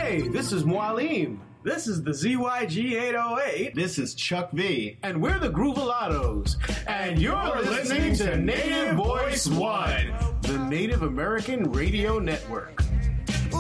Hey, this is Mualim. This is the ZYG808. This is Chuck V. And we're the Groovalados. And you're listening to Native Voice One, the Native American Radio Network.